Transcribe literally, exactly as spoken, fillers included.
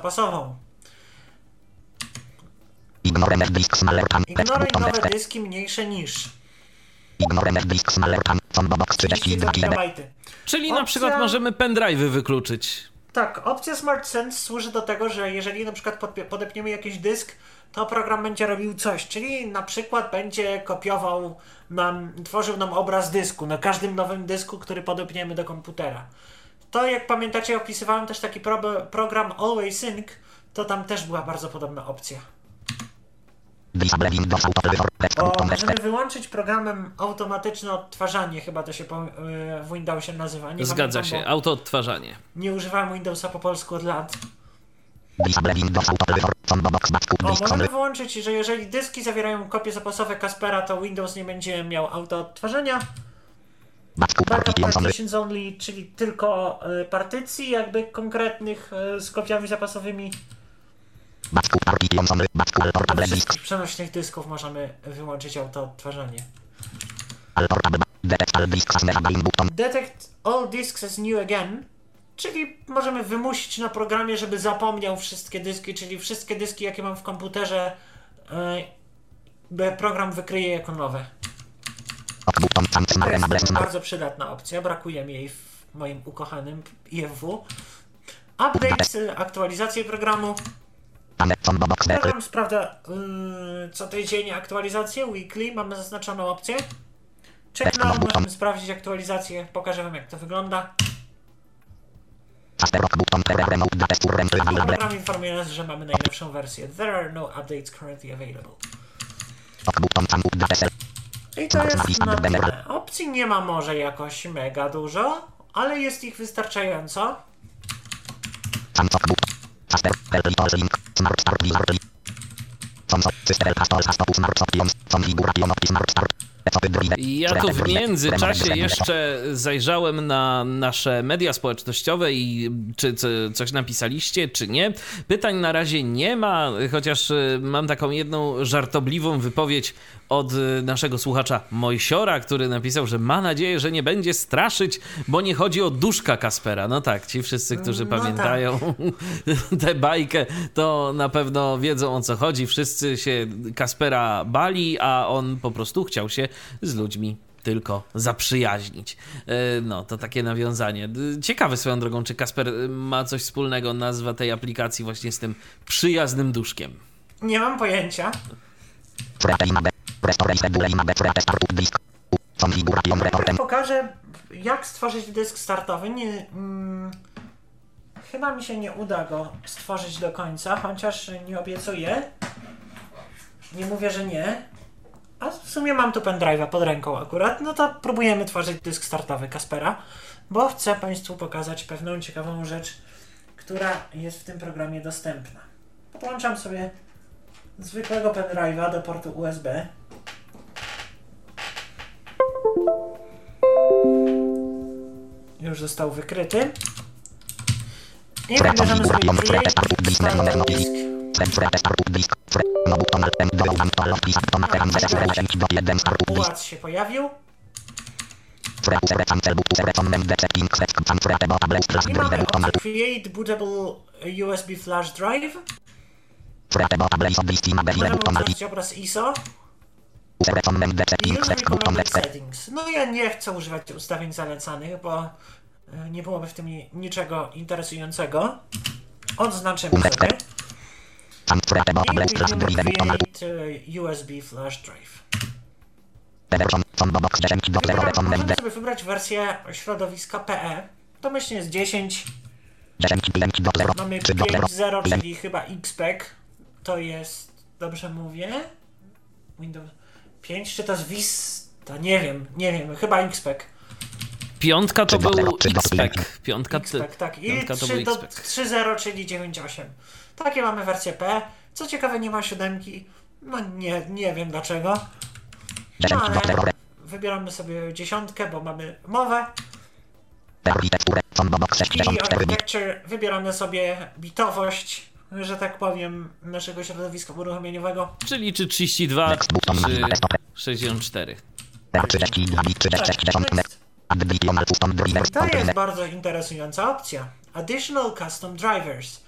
zapasową. Ignoruj nowe dyski mniejsze niż trzydzieści dwa gigabajty. Czyli Opcja... na przykład możemy pendrive'y wykluczyć. Tak, opcja Smart Sense służy do tego, że jeżeli na przykład podepniemy jakiś dysk, to program będzie robił coś, czyli na przykład będzie kopiował nam, tworzył nam obraz dysku na każdym nowym dysku, który podepniemy do komputera. To, jak pamiętacie, opisywałem też taki pro- program Always Sync, to tam też była bardzo podobna opcja. O, możemy wyłączyć programem automatyczne odtwarzanie, chyba to się po, yy, w Windowsie nazywa. Nie Zgadza pamiętam, się, autoodtwarzanie. Nie używałem Windowsa po polsku od lat. O, możemy wyłączyć, że jeżeli dyski zawierają kopie zapasowe Kaspera, to Windows nie będzie miał autoodtwarzania. Backup partitions only, czyli tylko y, partycji jakby konkretnych y, z kopiami zapasowymi. Z przenośnych dysków możemy wyłączyć autoodtwarzanie. Detect all disks as new again, czyli możemy wymusić na programie, żeby zapomniał wszystkie dyski, czyli wszystkie dyski, jakie mam w komputerze, yy, program wykryje jako nowe. To jest bardzo przydatna opcja, brakuje mi jej w moim ukochanym I F W. Update, aktualizacje programu. Program sprawdza yy, co tydzień aktualizację, weekly, mamy zaznaczoną opcję. Check now, możemy sprawdzić aktualizację, pokażę wam jak to wygląda. Program informuje nas, że mamy najnowszą wersję. There are no updates currently available. I to jest na tyle. Opcji nie ma może jakoś mega dużo, ale jest ich wystarczająco. Ja tu w międzyczasie jeszcze zajrzałem na nasze media społecznościowe i czy, czy coś napisaliście, czy nie. Pytań na razie nie ma, chociaż mam taką jedną żartobliwą wypowiedź od naszego słuchacza Mojsiora, który napisał, że ma nadzieję, że nie będzie straszyć, bo nie chodzi o duszka Kaspera. No tak, ci wszyscy, którzy no pamiętają tak. tę bajkę, to na pewno wiedzą, o co chodzi. Wszyscy się Kaspera bali, a on po prostu chciał się z ludźmi tylko zaprzyjaźnić. No, to takie nawiązanie. Ciekawe swoją drogą, czy Kasper ma coś wspólnego, nazwa tej aplikacji właśnie z tym przyjaznym duszkiem. Nie mam pojęcia. Pokażę, jak stworzyć dysk startowy. Nie, mm, chyba mi się nie uda go stworzyć do końca, chociaż nie obiecuję. Nie mówię, że nie. A w sumie mam tu pendrive'a pod ręką akurat. No to próbujemy tworzyć dysk startowy Kaspera, bo chcę Państwu pokazać pewną ciekawą rzecz, która jest w tym programie dostępna. Podłączam sobie zwykłego pendrive'a do portu U S B. Już został wykryty. I wybierzemy sobie Create Start Disk. Płac się pojawił. I mamy opcję Create Bootable U S B Flash Drive. Możemy utworzyć obraz I S O. I już recommended settings. No ja nie chcę używać ustawień zalecanych, bo nie byłoby w tym niczego interesującego. Odznaczymy sobie. I Create U S B Flash Drive. Możemy sobie wybrać wersję środowiska P E. Domyślnie jest dziesięć. Mamy pięć zero, czyli chyba X P E C. To jest... Dobrze mówię? Windows pięć, czy to jest Vista? Nie wiem, nie wiem. Chyba X P E C. Piątka to był X P E C. Piątka, X P E C, tak. I piątka to był trzy zero, czyli dziewięć osiem. Takie mamy wersję P. Co ciekawe, nie ma siódemki. No nie, nie wiem dlaczego. No ale wybieramy sobie dziesiątkę, bo mamy mowę. I architecture wybieramy sobie bitowość, że tak powiem, naszego środowiska uruchomieniowego. Czyli czy trzydzieści dwa, czy sześćdziesiąt cztery. To jest bardzo interesująca opcja. Additional Custom Drivers.